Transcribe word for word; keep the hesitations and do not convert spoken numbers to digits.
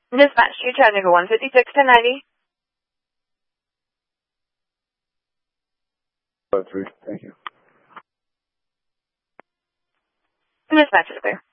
Dispatch to Chattanooga one fifty-six ten ninety. Oh, three. Thank you. Dispatch is clear.